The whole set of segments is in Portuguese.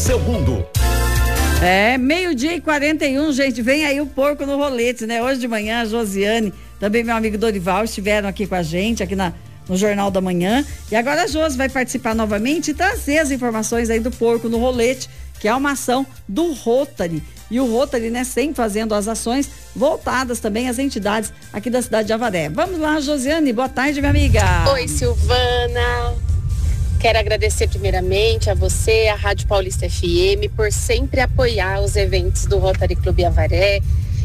Seu mundo. Meio-dia e 41, gente, vem aí o Porco no Rolete, né? Hoje de manhã a Josiane, também meu amigo Dorival estiveram aqui com a gente, aqui no Jornal da Manhã, e agora a Josi vai participar novamente e trazer as informações aí do Porco no Rolete, que é uma ação do Rotary, e o Rotary, né, sempre fazendo as ações voltadas também às entidades aqui da cidade de Avaré. Vamos lá, Josiane, boa tarde, minha amiga. Oi, Silvana. Quero agradecer primeiramente a você, a Rádio Paulista FM, por sempre apoiar os eventos do Rotary Clube Avaré.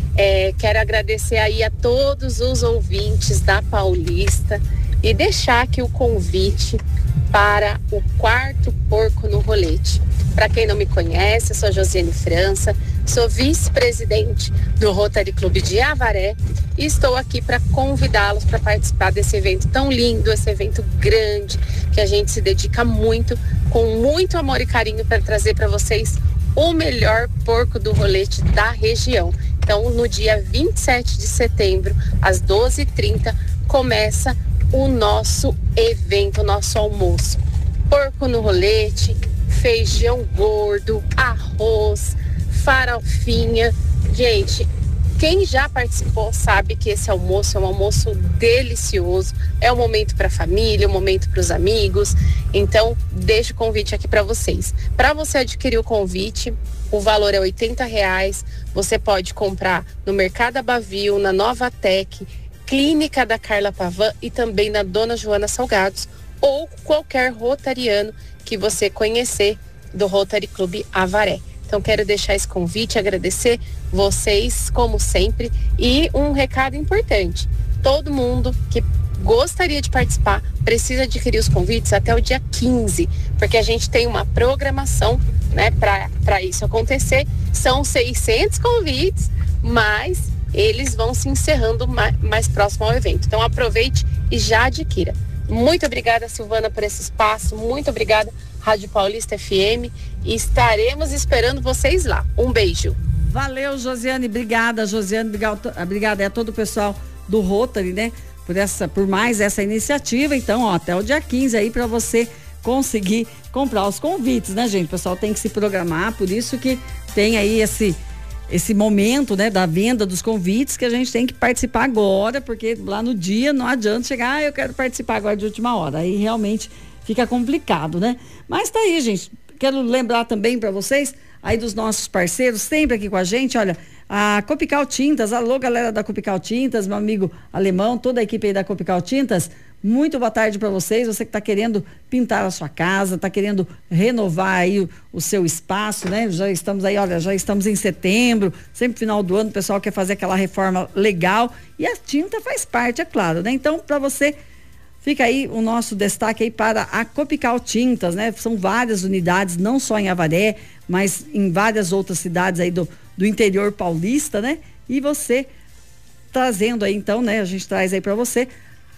Quero agradecer aí a todos os ouvintes da Paulista e deixar aqui o convite para o quarto Porco no Rolete. Para quem não me conhece, eu sou a Josiane França, sou vice-presidente do Rotary Clube de Avaré e estou aqui para convidá-los para participar desse evento tão lindo, esse evento grande, que a gente se dedica muito, com muito amor e carinho, para trazer para vocês o melhor porco do rolete da região. Então, no dia 27 de setembro, às 12h30, começa o nosso evento, o nosso almoço. Porco no rolete, feijão gordo, arroz, farofinha. Gente, quem já participou sabe que esse almoço é um almoço delicioso, é um momento para a família, um momento para os amigos. Então, deixo o convite aqui para vocês. Para você adquirir o convite, o valor é R$80. Você pode comprar no Mercado Abavio, na Nova Tec, Clínica da Carla Pavan e também na Dona Joana Salgados, ou qualquer rotariano que você conhecer do Rotary Clube Avaré. Então, quero deixar esse convite, agradecer vocês, como sempre, e um recado importante. Todo mundo que gostaria de participar precisa adquirir os convites até o dia 15, porque a gente tem uma programação, né, para isso acontecer. São 600 convites, mas eles vão se encerrando mais próximo ao evento. Então, aproveite e já adquira. Muito obrigada, Silvana, por esse espaço. Muito obrigada, Rádio Paulista FM. E estaremos esperando vocês lá. Um beijo. Valeu, Josiane. Obrigada, Josiane. Obrigada a todo o pessoal do Rotary, né? Por mais essa iniciativa. Então, até o dia 15 aí para você conseguir comprar os convites, né, gente? O pessoal tem que se programar. Por isso que tem aí esse momento, né, da venda dos convites, que a gente tem que participar agora, porque lá no dia não adianta chegar, eu quero participar agora de última hora, aí realmente fica complicado, né? Mas tá aí, gente, quero lembrar também para vocês aí dos nossos parceiros, sempre aqui com a gente, olha, a Copical Tintas, alô galera da Copical Tintas, meu amigo Alemão, toda a equipe aí da Copical Tintas, muito boa tarde para vocês, você que está querendo pintar a sua casa, está querendo renovar aí o seu espaço, né? Já estamos em setembro, sempre final do ano o pessoal quer fazer aquela reforma legal e a tinta faz parte, é claro, né? Então, para você, fica aí o nosso destaque aí para a Copical Tintas, né? São várias unidades, não só em Avaré, mas em várias outras cidades aí do interior paulista, né? E você trazendo aí então, né? A gente traz aí para você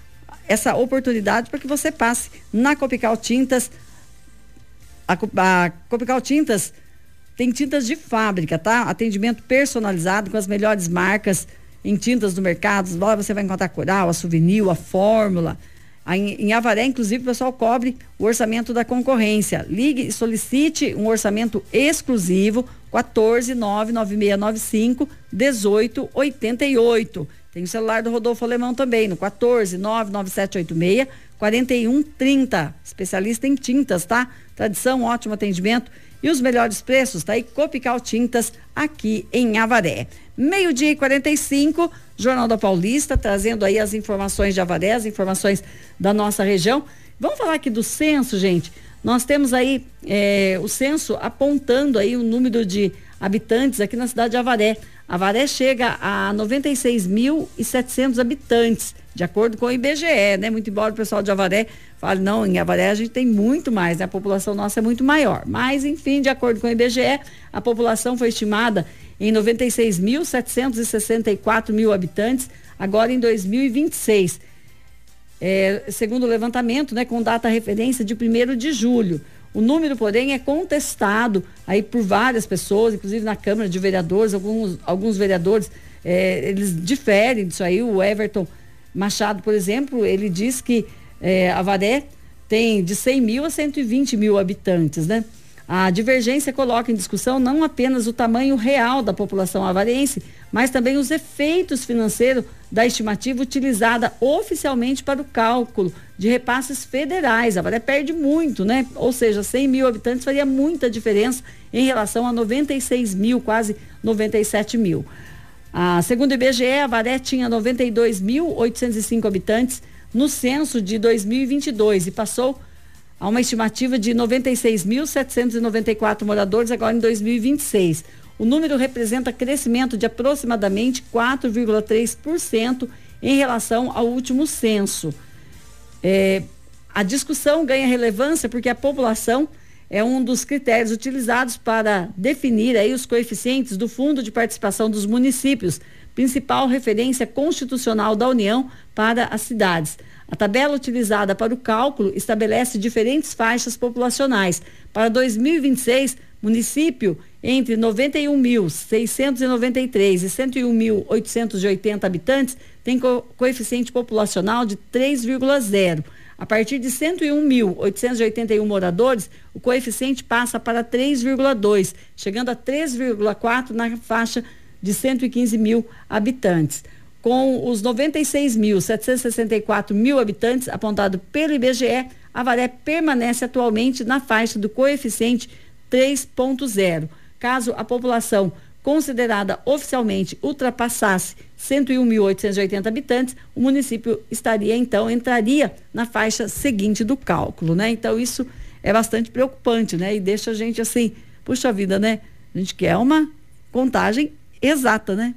essa oportunidade para que você passe na Copical Tintas. A Copical Tintas tem tintas de fábrica, tá? Atendimento personalizado com as melhores marcas em tintas do mercado. Lá você vai encontrar a Coral, a Souvenir, a Fórmula. Em Avaré, inclusive, o pessoal cobre o orçamento da concorrência. Ligue e solicite um orçamento exclusivo, 14-99695-1888. Tem o celular do Rodolfo Alemão também, no 14-99786-4130. Especialista em tintas, tá? Tradição, ótimo atendimento e os melhores preços, tá aí? Copical Tintas, aqui em Avaré. 12:45, Jornal da Paulista, trazendo aí as informações de Avaré, as informações da nossa região. Vamos falar aqui do censo, gente. Nós temos aí o censo apontando aí o número de habitantes aqui na cidade de Avaré. Avaré chega a 96.700 habitantes, de acordo com o IBGE, né? Muito embora o pessoal de Avaré fale, não, em Avaré a gente tem muito mais, né? A população nossa é muito maior. Mas, enfim, de acordo com o IBGE, a população foi estimada em 96.764 habitantes, agora em 2026. Segundo o levantamento, né, com data referência de 1º de julho. O número, porém, é contestado aí por várias pessoas, inclusive na Câmara de Vereadores, alguns vereadores, eles diferem disso aí. O Everton Machado, por exemplo, ele diz que Avaré tem de 100 mil a 120 mil habitantes, né? A divergência coloca em discussão não apenas o tamanho real da população avarense, mas também os efeitos financeiros da estimativa utilizada oficialmente para o cálculo de repasses federais. A Avaré perde muito, né? Ou seja, 100 mil habitantes faria muita diferença em relação a 96 mil, quase 97 mil. Segundo o IBGE, a Avaré tinha 92.805 habitantes no censo de 2022 e passou a uma estimativa de 96.794 moradores agora em 2026. O número representa crescimento de aproximadamente 4,3% em relação ao último censo. A discussão ganha relevância porque a população é um dos critérios utilizados para definir aí os coeficientes do Fundo de Participação dos Municípios, principal referência constitucional da União para as cidades. A tabela utilizada para o cálculo estabelece diferentes faixas populacionais. Para 2026, município entre 91.693 e 101.880 habitantes tem coeficiente populacional de 3,0. A partir de 101.881 moradores, o coeficiente passa para 3,2, chegando a 3,4 na faixa de 115 mil habitantes. Com os 96.764 mil habitantes apontados pelo IBGE, a Avaré permanece atualmente na faixa do coeficiente 3,0. Caso a população considerada oficialmente ultrapassasse 101.880 habitantes, o município entraria na faixa seguinte do cálculo, né? Então isso é bastante preocupante, né? E deixa a gente assim, puxa vida, né? A gente quer uma contagem exata, né?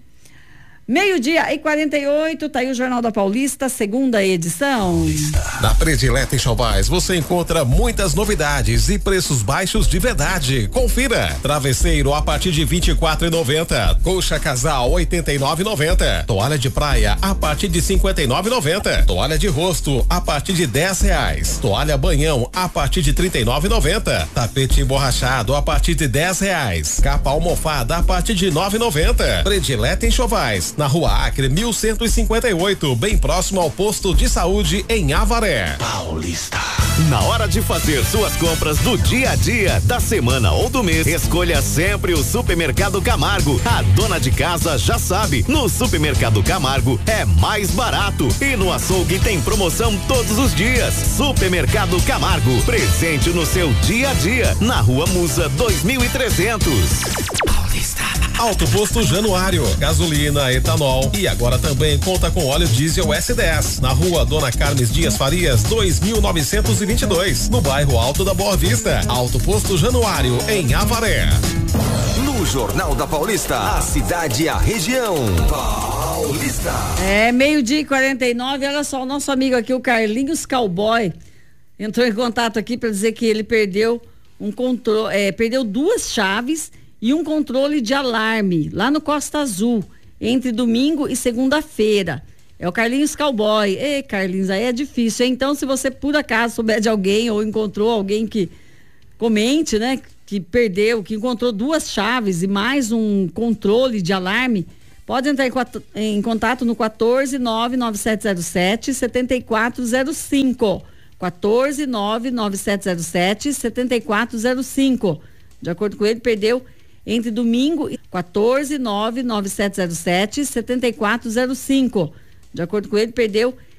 12:48, tá aí o Jornal da Paulista, segunda edição. Na Predileta Enxovais você encontra muitas novidades e preços baixos de verdade. Confira: travesseiro a partir de R$24,90, colcha casal R$89,90, toalha de praia a partir de R$59,90, toalha de rosto a partir de R$10, toalha banhão a partir de R$39,90, tapete emborrachado a partir de R$10, capa almofada a partir de R$9,90. Predileta Enxovais, na Rua Acre 1158, bem próximo ao posto de saúde em Avaré. Paulista. Na hora de fazer suas compras do dia a dia, da semana ou do mês, escolha sempre o Supermercado Camargo. A dona de casa já sabe, no Supermercado Camargo é mais barato e no açougue tem promoção todos os dias. Supermercado Camargo, presente no seu dia a dia, na Rua Musa 2300. Paulista. Alto Posto Januário, gasolina, etanol e agora também conta com óleo diesel S10, na Rua Dona Carmes Dias Farias, 2922, no bairro Alto da Boa Vista. Alto Posto Januário, em Avaré. No Jornal da Paulista, a cidade e a região. Paulista. 12:49, olha só, o nosso amigo aqui, o Carlinhos Cowboy, entrou em contato aqui para dizer que ele perdeu perdeu 2 chaves e um controle de alarme lá no Costa Azul, entre domingo e segunda-feira. É o Carlinhos Cowboy. Ei, Carlinhos, aí é difícil, hein? Então, se você por acaso souber de alguém ou encontrou alguém que comente, né? Que perdeu, que encontrou 2 chaves e mais um controle de alarme, pode entrar em contato no 1499707-7405. 1499707-7405. De acordo com ele, perdeu entre domingo e 1499707-7405. De acordo com ele, perdeu